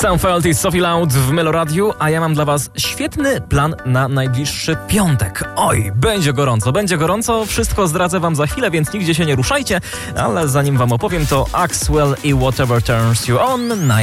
Sam Felt i Sophie Loud w Meloradiu, a ja mam dla was świetny plan na najbliższy piątek. Oj, będzie gorąco, wszystko zdradzę wam za chwilę, więc nigdzie się nie ruszajcie, ale zanim wam opowiem, to Axwell i Whatever Turns You On na